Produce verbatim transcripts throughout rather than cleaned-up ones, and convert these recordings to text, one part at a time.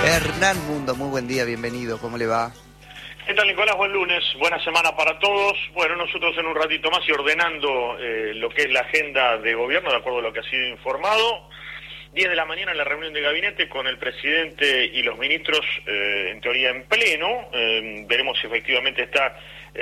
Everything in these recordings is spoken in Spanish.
Hernán Mundo, muy buen día, bienvenido, ¿cómo le va? ¿Qué tal, Nicolás? Buen lunes, buena semana para todos. Bueno, nosotros en un ratito más y ordenando eh, lo que es la agenda de gobierno, de acuerdo a lo que ha sido informado. diez de la mañana en la reunión de gabinete con el presidente y los ministros, eh, en teoría en pleno. Eh, veremos si efectivamente está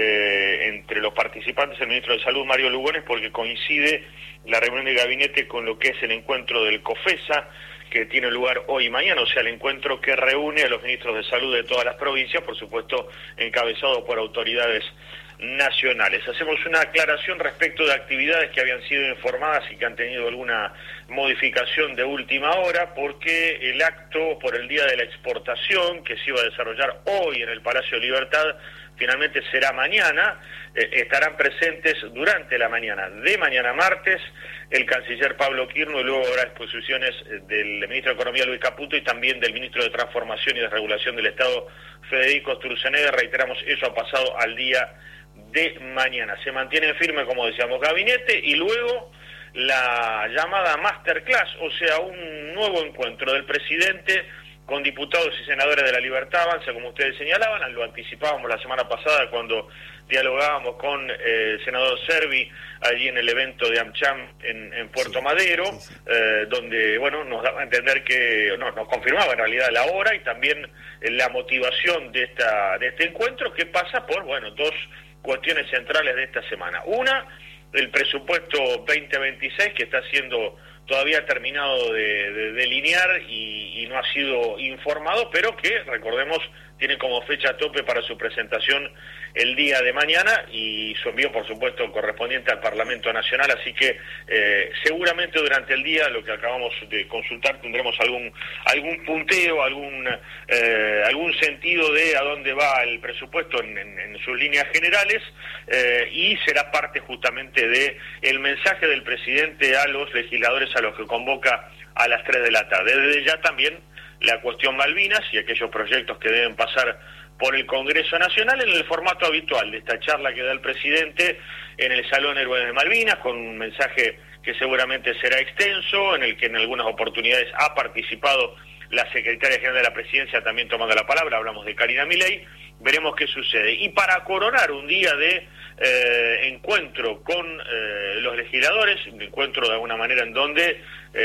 eh, entre los participantes el ministro de Salud, Mario Lugones, porque coincide la reunión de gabinete con lo que es el encuentro del COFESA, que tiene lugar hoy y mañana, o sea, el encuentro que reúne a los ministros de salud de todas las provincias, por supuesto encabezado por autoridades nacionales. Hacemos una aclaración respecto de actividades que habían sido informadas y que han tenido alguna modificación de última hora, porque el acto por el Día de la Exportación, que se iba a desarrollar hoy en el Palacio de Libertad, finalmente será mañana. Eh, estarán presentes durante la mañana de mañana martes el canciller Pablo Quirno, y luego habrá exposiciones del ministro de Economía Luis Caputo y también del ministro de Transformación y Desregulación del Estado Federico Sturzenegger. Reiteramos, eso ha pasado al día de mañana. Se mantiene firme, como decíamos, gabinete, y luego la llamada masterclass, o sea, un nuevo encuentro del presidente con diputados y senadores de la Libertad Avanza, como ustedes señalaban. Lo anticipábamos la semana pasada cuando dialogábamos con eh, el senador Servi allí en el evento de AmCham en, en Puerto sí, Madero, sí, sí. Eh, donde, bueno, nos daba a entender que, no, nos confirmaba en realidad la hora y también eh, la motivación de esta de este encuentro, que pasa por, bueno, dos cuestiones centrales de esta semana. Una, el presupuesto veinte veintiséis, que está siendo todavía terminado de, de delinear y, y no ha sido informado, pero que, recordemos, tiene como fecha tope para su presentación el día de mañana y su envío, por supuesto, correspondiente al Parlamento Nacional. Así que eh, seguramente durante el día, lo que acabamos de consultar, tendremos algún algún punteo, algún eh, algún sentido de a dónde va el presupuesto en, en, en sus líneas generales, eh, y será parte justamente de el mensaje del presidente a los legisladores a los que convoca a las tres de la tarde. Desde ya también la cuestión Malvinas y aquellos proyectos que deben pasar por el Congreso Nacional en el formato habitual de esta charla que da el presidente en el Salón Héroes de Malvinas, con un mensaje que seguramente será extenso, en el que en algunas oportunidades ha participado la secretaria general de la Presidencia también tomando la palabra. Hablamos de Karina Milei. Veremos qué sucede. Y para coronar un día de eh, encuentro con eh, los legisladores, un encuentro de alguna manera en donde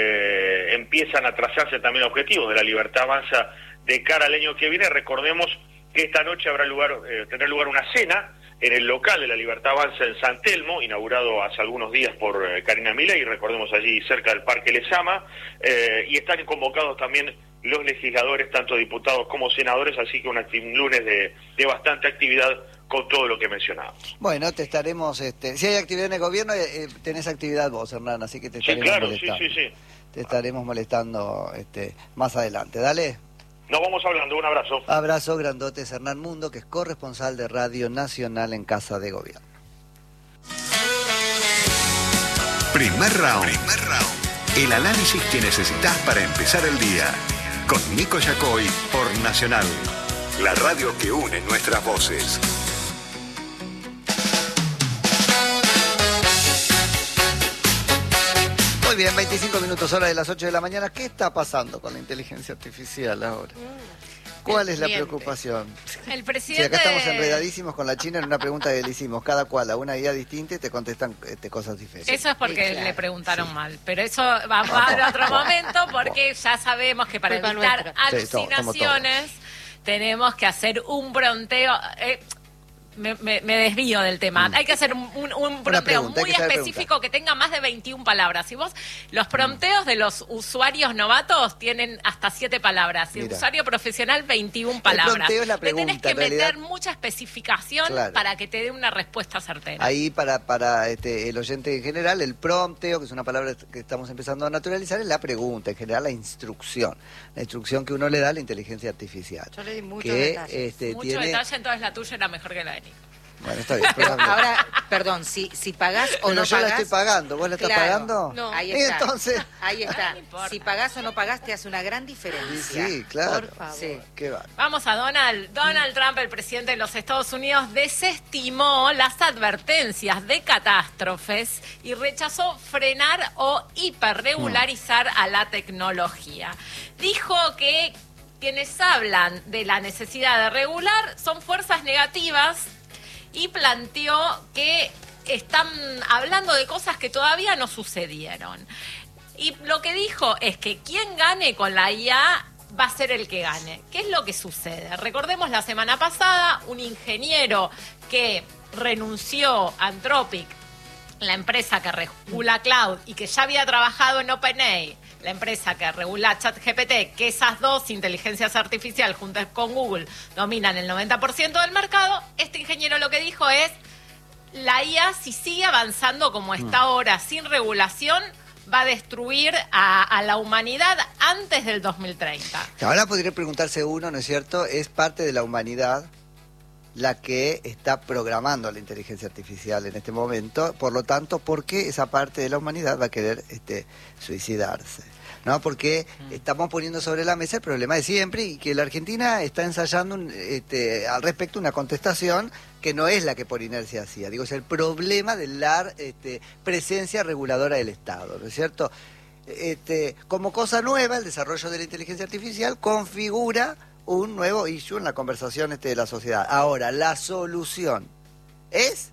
eh, empiezan a trazarse también objetivos de la Libertad Avanza de cara al año que viene. Recordemos que esta noche habrá lugar, eh, tendrá lugar una cena en el local de la Libertad Avanza en San Telmo, inaugurado hace algunos días por eh, Karina Milei, recordemos allí cerca del Parque Lezama, eh, y están convocados también los legisladores, tanto diputados como senadores, así que una, un lunes de, de bastante actividad con todo lo que mencionábamos. Bueno, te estaremos, este, si hay actividad en el gobierno, eh, tenés actividad vos, Hernán, así que te estaremos sí, claro, molestando. Sí, sí, sí. Te estaremos molestando este, más adelante, dale. Nos vamos hablando, un abrazo. Abrazo grandote, Hernán Mundo, que es corresponsal de Radio Nacional en Casa de Gobierno. Primer round. Primer round. El análisis que necesitas para empezar el día. Con Nico Yacoy por Nacional. La radio que une nuestras voces. Muy bien, veinticinco minutos, hora de las ocho de la mañana. ¿Qué está pasando con la inteligencia artificial ahora? ¿Cuál es la preocupación? El presidente... Si acá estamos enredadísimos con la China en una pregunta que le hicimos, cada cual a una idea distinta y te contestan este, cosas diferentes. Eso es porque sí, claro. le preguntaron sí. mal, pero eso va a otro momento, porque ya sabemos que para Culpa evitar nuestra. alucinaciones Sí, tenemos que hacer un bronteo... Eh, Me, me, me desvío del tema. Mm. Hay que hacer un, un, un prompteo muy específico que tenga más de veintiuna palabras. Si vos, los prompteos mm. de los usuarios novatos tienen hasta siete palabras. Y el usuario profesional, veintiuna palabras. El es la pregunta, le tenés que meter realidad... mucha especificación claro. para que te dé una respuesta certera. Ahí para, para este, el oyente en general, el prompteo, que es una palabra que estamos empezando a naturalizar, es la pregunta, en general la instrucción. La instrucción que uno le da a la inteligencia artificial. Yo le di muchos que, detalles. Este, Mucho tiene... detalle, entonces la tuya era mejor que la de Bueno, está bien. Pero ahora, perdón, si, si pagás o Pero no yo pagás... la estoy pagando, ¿vos la estás claro, pagando? No. Ahí está. Entonces... Ahí está. No si pagás o no pagás te hace una gran diferencia. Sí, claro. Por favor. Sí. Qué va. Vamos a Donald. Donald Trump, el presidente de los Estados Unidos, desestimó las advertencias de catástrofes y rechazó frenar o hiperregularizar a la tecnología. Dijo que quienes hablan de la necesidad de regular son fuerzas negativas y planteó que están hablando de cosas que todavía no sucedieron. Y lo que dijo es que quien gane con la I A va a ser el que gane. ¿Qué es lo que sucede? Recordemos la semana pasada, un ingeniero que renunció a Anthropic, la empresa que regula Cloud y que ya había trabajado en OpenAI, la empresa que regula ChatGPT, que esas dos inteligencias artificiales juntas con Google dominan el noventa por ciento del mercado. Este ingeniero lo que dijo es: la I A, si sigue avanzando como está ahora, sin regulación, va a destruir a, a la humanidad antes del dos mil treinta. Ahora podría preguntarse uno, ¿no es cierto? Es parte de la humanidad la que está programando la inteligencia artificial en este momento, por lo tanto, ¿por qué esa parte de la humanidad va a querer este, suicidarse? ¿No? Porque estamos poniendo sobre la mesa el problema de siempre y que la Argentina está ensayando un, este, al respecto una contestación que no es la que por inercia hacía. Digo, es el problema de la este, presencia reguladora del Estado, ¿no es cierto? Este, como cosa nueva, el desarrollo de la inteligencia artificial configura un nuevo issue en la conversación este, de la sociedad. Ahora, la solución es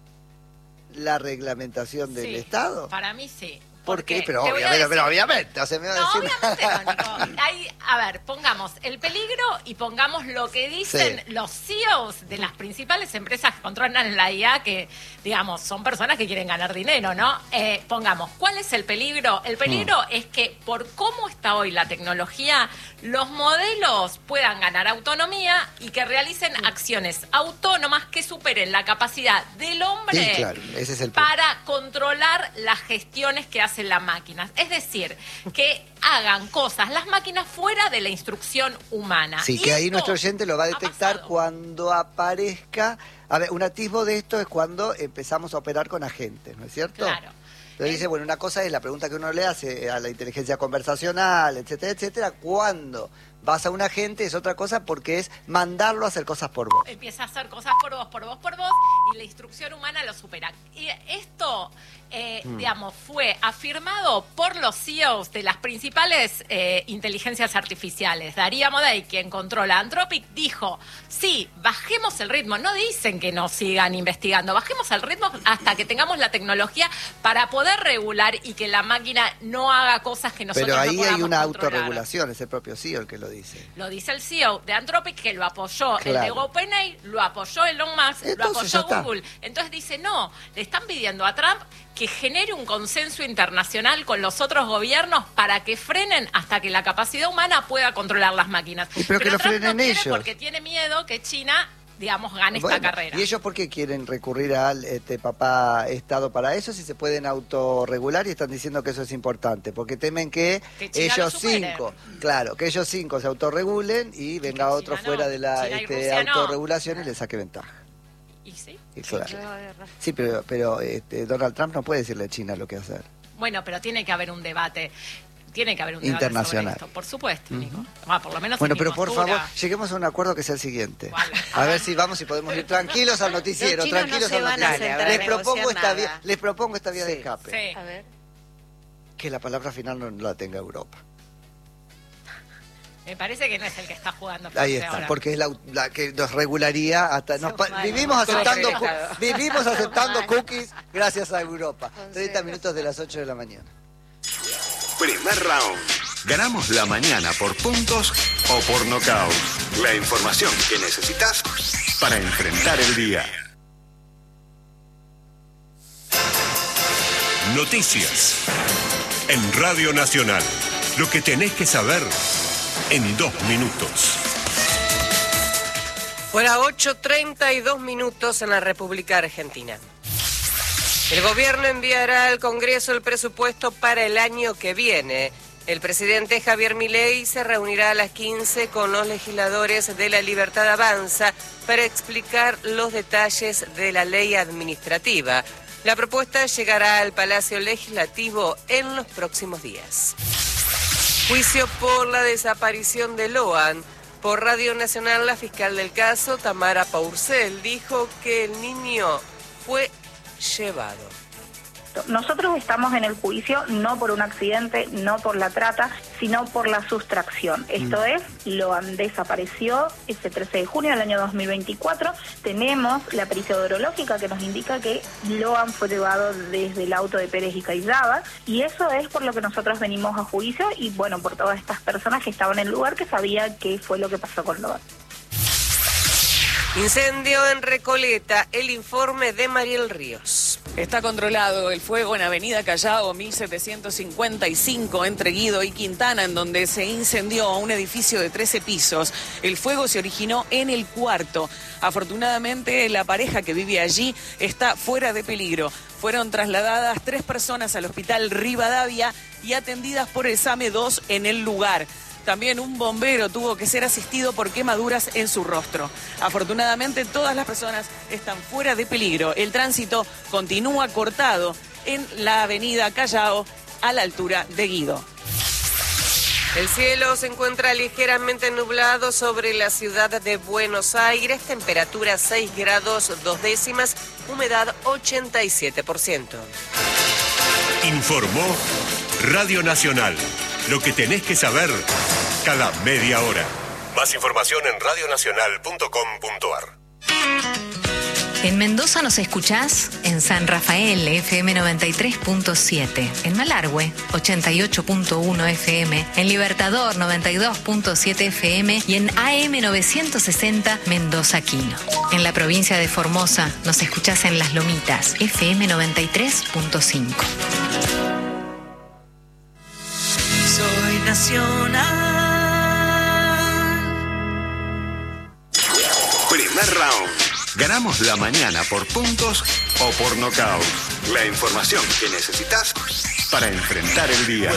la reglamentación del sí, Estado. Para mí sí. ¿Por qué? Pero, obviamente, decir... pero obviamente, o sea, me va no, a decir... obviamente no, Nico. Hay, a ver, pongamos el peligro y pongamos lo que dicen sí. los C E Os de las principales empresas que controlan la I A, que, digamos, son personas que quieren ganar dinero, ¿no? Eh, pongamos, ¿cuál es el peligro? El peligro mm. es que por cómo está hoy la tecnología, los modelos puedan ganar autonomía y que realicen mm. acciones autónomas que superen la capacidad del hombre sí, claro. Ese es el para controlar las gestiones que hacen las máquinas. Es decir, que hagan cosas las máquinas fuera de la instrucción humana. Sí, y que ahí nuestro oyente lo va a detectar cuando aparezca... A ver, un atisbo de esto es cuando empezamos a operar con agentes, ¿no es cierto? Claro. Entonces dice, bueno, una cosa es la pregunta que uno le hace a la inteligencia conversacional, etcétera, etcétera. Cuando vas a un agente es otra cosa porque es mandarlo a hacer cosas por vos. Empieza a hacer cosas por vos, por vos, por vos, y la instrucción humana lo supera. Y esto, eh, mm. digamos, fue afirmado por los C E Os de las principales eh, inteligencias artificiales. Darío Amodei, quien controla Anthropic, dijo, sí, bajemos el ritmo. No dicen que no sigan investigando, bajemos el ritmo hasta que tengamos la tecnología para poder regular y que la máquina no haga cosas que nosotros no podamos controlar. Pero ahí hay una autorregulación, es el propio C E O el que lo dice. Lo dice el C E O de Anthropic, que lo apoyó claro. el de OpenAI, lo apoyó Elon Musk, Entonces, lo apoyó Google. Entonces dice, no, le están pidiendo a Trump que genere un consenso internacional con los otros gobiernos para que frenen hasta que la capacidad humana pueda controlar las máquinas. Y pero, pero que lo Trump frenen no ellos. Porque tiene miedo que China, digamos, gane bueno, esta carrera. ¿Y ellos por qué quieren recurrir al este, papá Estado para eso si se pueden autorregular y están diciendo que eso es importante? Porque temen que, que ellos cinco, claro, que ellos cinco se autorregulen y venga otro China fuera no. de la China y este, Rusia autorregulación no. y le saque ventaja. ¿Y sí? Y claro. Sí, pero, pero este, Donald Trump no puede decirle a China lo que hacer. Bueno, pero tiene que haber un debate. Tiene que haber un debate internacional sobre esto, por supuesto, Nico. Uh-huh. ah, por lo menos bueno, en pero mi por postura. favor, lleguemos a un acuerdo que sea el siguiente. ¿Cuál? A ver si vamos y podemos ir tranquilos al noticiero, tranquilos no al noticiero. Les propongo esta vía, les propongo esta vía sí. de escape. Sí. A ver. Que la palabra final no la tenga Europa. Me parece que no es el que está jugando. Ahí está, ahora. porque es la, la que nos regularía hasta... Nos, vivimos aceptando, vivimos aceptando cookies gracias a Europa. treinta minutos de las ocho de la mañana. Primer round. Ganamos la mañana por puntos o por nocaut. La información que necesitas para enfrentar el día. Noticias. En Radio Nacional. Lo que tenés que saber en dos minutos. Fuera ocho treinta y dos minutos en la República Argentina. El gobierno enviará al Congreso el presupuesto para el año que viene. El presidente Javier Milei se reunirá a las quince con los legisladores de La Libertad Avanza para explicar los detalles de la ley administrativa. La propuesta llegará al Palacio Legislativo en los próximos días. Juicio por la desaparición de Loan. Por Radio Nacional, la fiscal del caso, Tamara Pourcel, dijo que el niño fue llevado. Exacto. Nosotros estamos en el juicio no por un accidente, no por la trata, sino por la sustracción. Esto mm. es, Loan desapareció ese trece de junio del año dos mil veinticuatro. Tenemos la pericia odorológica que nos indica que Loan fue llevado desde el auto de Pérez y Caizábal, y eso es por lo que nosotros venimos a juicio y bueno, por todas estas personas que estaban en el lugar que sabían qué fue lo que pasó con Loan. Incendio en Recoleta, el informe de Mariel Ríos. Está controlado el fuego en Avenida Callao mil setecientos cincuenta y cinco entre Guido y Quintana, en donde se incendió un edificio de trece pisos. El fuego se originó en el cuarto. Afortunadamente, la pareja que vive allí está fuera de peligro. Fueron trasladadas tres personas al hospital Rivadavia y atendidas por el SAME dos en el lugar. También un bombero tuvo que ser asistido por quemaduras en su rostro. Afortunadamente, todas las personas están fuera de peligro. El tránsito continúa cortado en la avenida Callao a la altura de Guido. El cielo se encuentra ligeramente nublado sobre la ciudad de Buenos Aires. Temperatura seis grados dos décimas, humedad ochenta y siete por ciento. Informó Radio Nacional. Lo que tenés que saber cada media hora. Más información en radionacional punto com punto ar. En Mendoza nos escuchás en San Rafael, F M noventa y tres punto siete. En Malargüe, ochenta y ocho punto uno F M. En Libertador, noventa y dos punto siete F M. Y en A M novecientos sesenta, Mendoza Quino. En la provincia de Formosa nos escuchás en Las Lomitas, F M noventa y tres punto cinco. Soy nacional. Primer round. Ganamos la mañana por puntos o por nocaut. La información que necesitas para enfrentar el día.